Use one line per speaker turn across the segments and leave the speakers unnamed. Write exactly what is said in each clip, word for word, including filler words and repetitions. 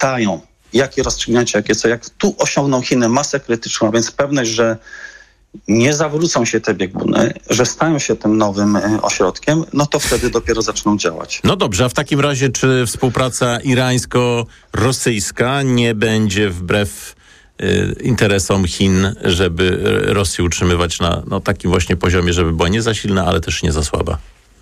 pytają, jakie rozstrzygnięcia, jakie co, jak tu osiągną Chiny masę krytyczną, a więc pewność, że nie zawrócą się te bieguny, że stają się tym nowym ośrodkiem, no to wtedy dopiero zaczną działać.
No dobrze, a w takim razie czy współpraca irańsko-rosyjska nie będzie wbrew y, interesom Chin, żeby Rosję utrzymywać na no, takim właśnie poziomie, żeby była nie za silna, ale też nie za słaba?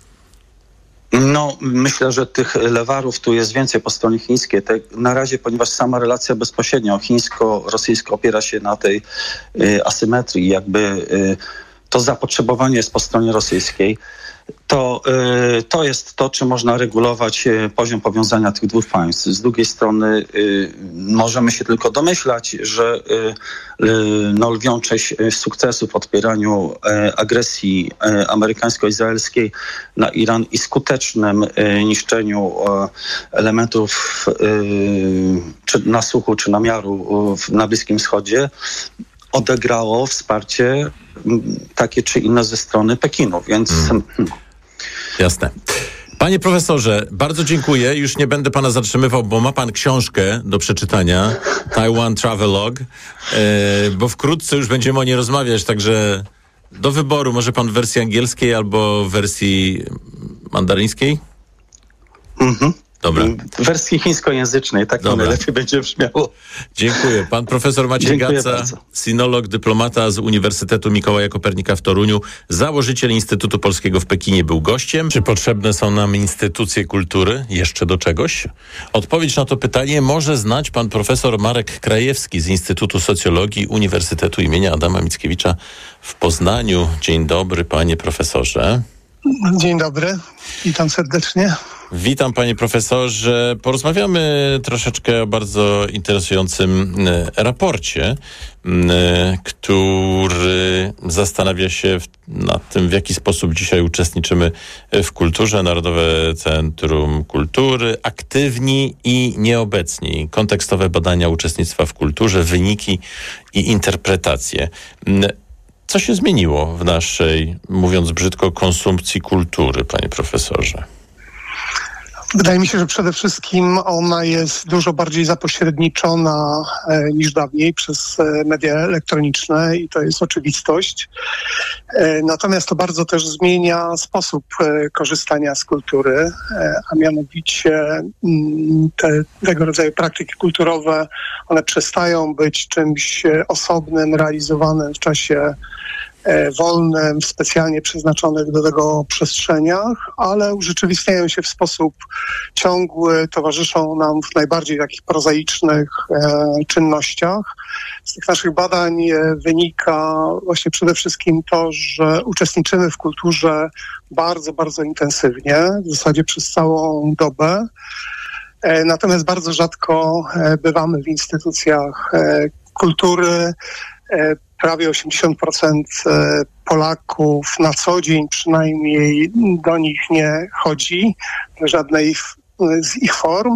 No, myślę, że tych lewarów tu jest więcej po stronie chińskiej. Te, na razie, ponieważ sama relacja bezpośrednio chińsko-rosyjska opiera się na tej y, asymetrii, jakby y, to zapotrzebowanie jest po stronie rosyjskiej, to, y, to jest to, czy można regulować y, poziom powiązania tych dwóch państw. Z drugiej strony y, możemy się tylko domyślać, że y, y, no, lwią część sukcesów w odpieraniu y, agresji y, amerykańsko-izraelskiej na Iran i skutecznym y, niszczeniu y, elementów y, czy nasłuchu, czy namiaru y, na Bliskim Wschodzie odegrało wsparcie takie czy inne ze strony Pekinu, więc...
Mm. Jasne. Panie profesorze, bardzo dziękuję. Już nie będę pana zatrzymywał, bo ma pan książkę do przeczytania, Taiwan Travelogue, e, bo wkrótce już będziemy o niej rozmawiać, także do wyboru może pan w wersji angielskiej albo w wersji mandaryńskiej?
Mhm.
Dobra.
W wersji chińskojęzycznej, tak to najlepiej będzie brzmiało.
Dziękuję. Pan profesor Maciej Gaca, sinolog, dyplomata z Uniwersytetu Mikołaja Kopernika w Toruniu, założyciel Instytutu Polskiego w Pekinie, był gościem. Czy potrzebne są nam instytucje kultury jeszcze do czegoś? Odpowiedź na to pytanie może znać pan profesor Marek Krajewski z Instytutu Socjologii Uniwersytetu imienia Adama Mickiewicza w Poznaniu. Dzień dobry, panie profesorze.
Dzień dobry, witam serdecznie.
Witam, panie profesorze. Porozmawiamy troszeczkę o bardzo interesującym raporcie, który zastanawia się nad tym, w jaki sposób dzisiaj uczestniczymy w kulturze. Narodowe Centrum Kultury, aktywni i nieobecni. Kontekstowe badania uczestnictwa w kulturze, wyniki i interpretacje. Co się zmieniło w naszej, mówiąc brzydko, konsumpcji kultury, panie profesorze?
Wydaje mi się, że przede wszystkim ona jest dużo bardziej zapośredniczona e, niż dawniej przez e, media elektroniczne i to jest oczywistość. E, natomiast to bardzo też zmienia sposób e, korzystania z kultury, e, a mianowicie m, te, tego rodzaju praktyki kulturowe, one przestają być czymś osobnym, realizowanym w czasie wolnym, w specjalnie przeznaczonych do tego przestrzeniach, ale urzeczywistniają się w sposób ciągły, towarzyszą nam w najbardziej takich prozaicznych e, czynnościach. Z tych naszych badań e, wynika właśnie przede wszystkim to, że uczestniczymy w kulturze bardzo, bardzo intensywnie, w zasadzie przez całą dobę. E, natomiast bardzo rzadko e, bywamy w instytucjach e, kultury. E, Prawie osiemdziesiąt procent Polaków na co dzień przynajmniej do nich nie chodzi, do żadnej z ich form.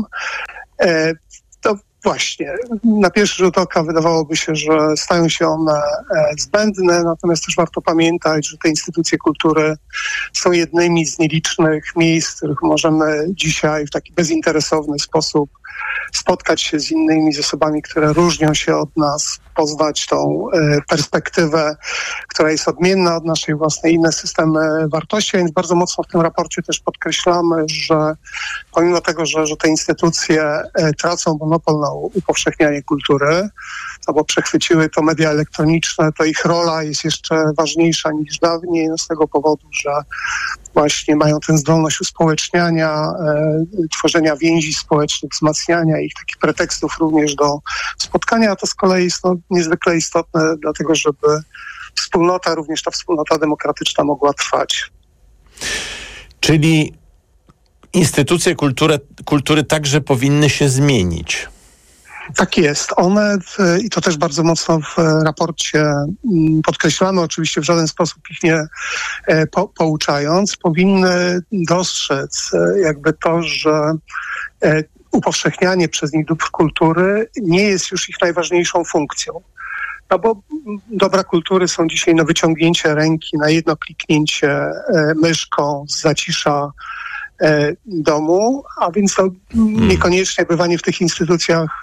To właśnie, na pierwszy rzut oka wydawałoby się, że stają się one zbędne, natomiast też warto pamiętać, że te instytucje kultury są jednymi z nielicznych miejsc, w których możemy dzisiaj w taki bezinteresowny sposób spotkać się z innymi, z osobami, które różnią się od nas, poznać tą e, perspektywę, która jest odmienna od naszej własnej, inne systemy wartości, więc bardzo mocno w tym raporcie też podkreślamy, że pomimo tego, że, że te instytucje e, tracą monopol na upowszechnianie kultury, albo przechwyciły to media elektroniczne, to ich rola jest jeszcze ważniejsza niż dawniej, no z tego powodu, że właśnie mają tę zdolność uspołeczniania, e, tworzenia więzi społecznych, wzmacniania ich, takich pretekstów również do spotkania, a to z kolei jest no, niezwykle istotne, dlatego żeby wspólnota, również ta wspólnota demokratyczna mogła trwać.
Czyli instytucje kultury, kultury także powinny się zmienić.
Tak jest. One, i to też bardzo mocno w raporcie podkreślamy, oczywiście w żaden sposób ich nie po, pouczając, powinny dostrzec jakby to, że upowszechnianie przez nich dóbr kultury nie jest już ich najważniejszą funkcją. No bo dobra kultury są dzisiaj na wyciągnięcie ręki, na jedno kliknięcie myszką z zacisza domu, a więc to niekoniecznie bywanie w tych instytucjach